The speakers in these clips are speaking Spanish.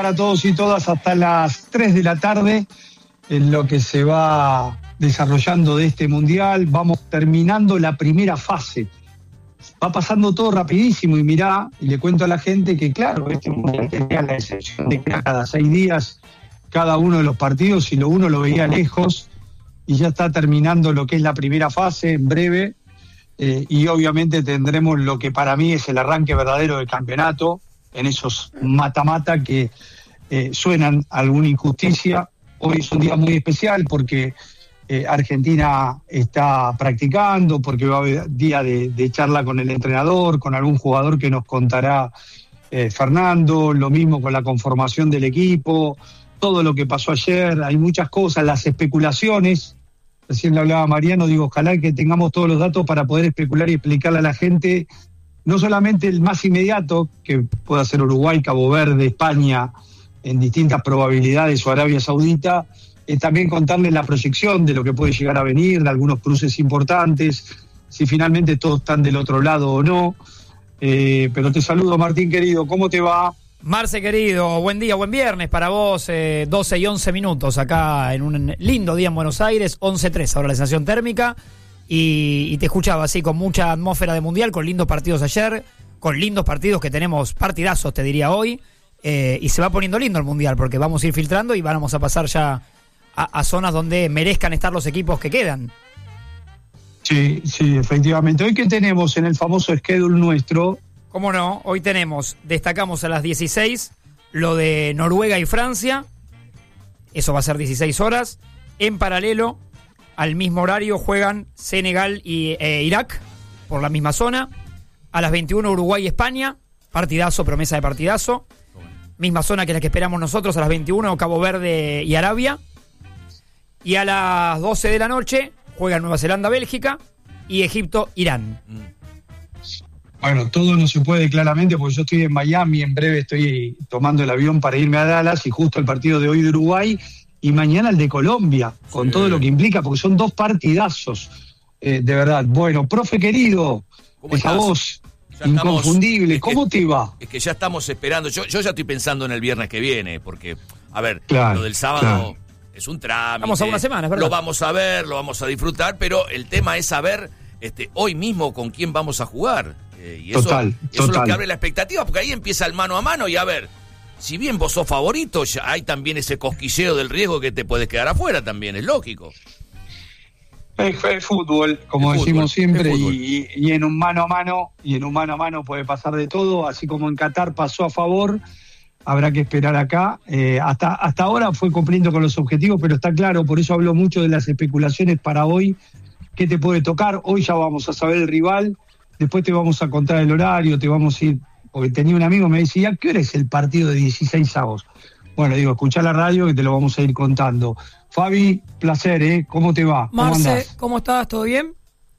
Para todos y todas hasta las 3 de la tarde en lo que se va desarrollando de este mundial. Vamos terminando la primera fase. Va pasando todo rapidísimo y mirá, y le cuento a la gente que claro, este mundial tenía la excepción de que cada 6 días cada uno de los partidos y uno lo veía lejos y ya está terminando lo que es la primera fase en breve y obviamente tendremos lo que para mí es el arranque verdadero del campeonato en esos mata-mata que suenan a alguna injusticia. Hoy es un día muy especial porque Argentina está practicando, porque va a haber día de charla con el entrenador, con algún jugador que nos contará Fernando, lo mismo con la conformación del equipo, todo lo que pasó ayer, hay muchas cosas, las especulaciones, recién le hablaba Mariano, digo, ojalá que tengamos todos los datos para poder especular y explicarle a la gente, no solamente el más inmediato, que pueda ser Uruguay, Cabo Verde, España, en distintas probabilidades, o Arabia Saudita, también contarles la proyección de lo que puede llegar a venir, de algunos cruces importantes, si finalmente todos están del otro lado o no. Pero te saludo, Martín querido, ¿cómo te va? Marce querido, buen día, buen viernes para vos, 12 y 11 minutos acá en un lindo día en Buenos Aires, 11:03 ahora la sensación térmica, y te escuchaba así con mucha atmósfera de mundial, con lindos partidos ayer, con lindos partidos que tenemos, partidazos te diría hoy, y se va poniendo lindo el mundial porque vamos a ir filtrando y vamos a pasar ya a zonas donde merezcan estar los equipos que quedan. Sí, efectivamente. Hoy que tenemos en el famoso schedule nuestro. ¿Cómo no? Hoy destacamos a las 16 lo de Noruega y Francia, eso va a ser 16 horas. En paralelo, al mismo horario, juegan Senegal y Irak, por la misma zona. A las 21 Uruguay y España, partidazo, promesa de partidazo. Misma zona que la que esperamos nosotros, a las 21 Cabo Verde y Arabia. Y a las 12 de la noche juegan Nueva Zelanda-Bélgica y Egipto-Irán. Bueno, todo no se puede claramente porque yo estoy en Miami, en breve estoy tomando el avión para irme a Dallas y justo el partido de hoy de Uruguay y mañana el de Colombia, con todo lo que implica, porque son 2 partidazos, de verdad. Bueno, profe querido, esa voz inconfundible, ¿cómo te va? Es que ya estamos esperando, yo ya estoy pensando en el viernes que viene, porque, a ver, claro, lo del sábado es un trámite. Vamos a una semana, ¿verdad? Lo vamos a ver, lo vamos a disfrutar, pero el tema es saber hoy mismo con quién vamos a jugar. Y eso es lo que abre la expectativa, porque ahí empieza el mano a mano y a ver, si bien vos sos favorito, ya hay también ese cosquilleo del riesgo que te puedes quedar afuera también, es lógico. Es fútbol, como decimos siempre, y en un mano a mano puede pasar de todo, así como en Qatar pasó a favor, habrá que esperar acá. Hasta ahora fue cumpliendo con los objetivos, pero está claro, por eso hablo mucho de las especulaciones para hoy, qué te puede tocar. Hoy ya vamos a saber el rival, después te vamos a contar el horario, te vamos a ir, porque tenía un amigo que me decía, ¿qué hora es el partido de 16 avos? Bueno, digo, escuchá la radio que te lo vamos a ir contando. Fabi, placer, ¿cómo te va? Marce, ¿cómo estás? ¿Todo bien?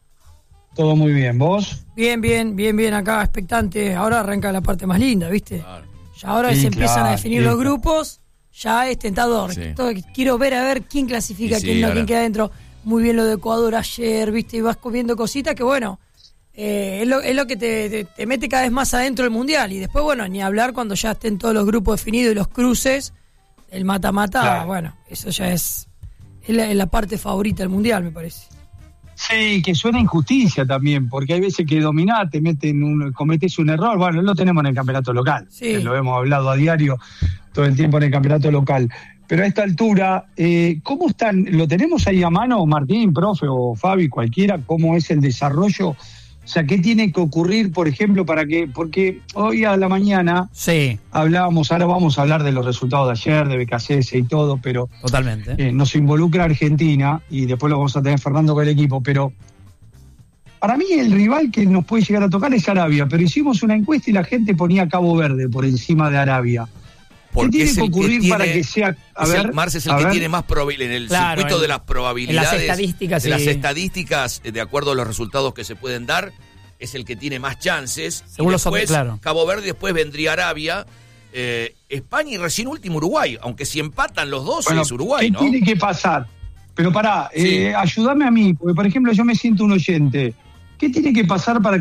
Todo muy bien, ¿vos? Bien, acá, expectante. Ahora arranca la parte más linda, ¿viste? Claro. Ya ahora se empiezan a definir los grupos, ya es tentador. Sí. Quiero ver quién clasifica, quién no, quién queda adentro. Muy bien lo de Ecuador ayer, ¿viste? Y vas comiendo cositas que, bueno, es lo que te mete cada vez más adentro del Mundial. Y después, bueno, ni hablar cuando ya estén todos los grupos definidos y los cruces, el mata-mata, claro. Bueno, eso ya es la parte favorita del Mundial, me parece. Sí, que suena injusticia también, porque hay veces que dominás, cometés un error. Bueno, lo tenemos en el campeonato local, sí. Lo hemos hablado a diario todo el tiempo en el campeonato local. Pero a esta altura, ¿cómo están? ¿Lo tenemos ahí a mano, Martín, profe o Fabi, cualquiera? ¿Cómo es el desarrollo? O sea, ¿qué tiene que ocurrir, por ejemplo, porque hoy a la mañana hablábamos, ahora vamos a hablar de los resultados de ayer, de BKCS y todo, pero totalmente nos involucra Argentina y después lo vamos a tener Fernando con el equipo, pero para mí el rival que nos puede llegar a tocar es Arabia, pero hicimos una encuesta y la gente ponía Cabo Verde por encima de Arabia. ¿Qué tiene que ocurrir para que sea? Marce es el que tiene más probabilidad en el circuito de las probabilidades. En las estadísticas, de acuerdo a los resultados que se pueden dar, es el que tiene más chances. Según después, claro. Cabo Verde, después vendría Arabia, España y recién último Uruguay. Aunque si empatan los dos es Uruguay, ¿qué ¿no? tiene que pasar? Pero ayúdame a mí, porque por ejemplo yo me siento un oyente. ¿Qué tiene que pasar para